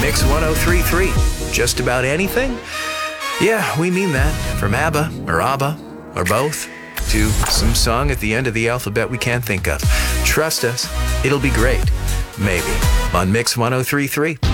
Mix 1033. Just about anything? Yeah, we mean that. From ABBA, or ABBA, or both, to some song at the end of the alphabet we can't think of. Trust us, it'll be great. Maybe. On Mix 1033.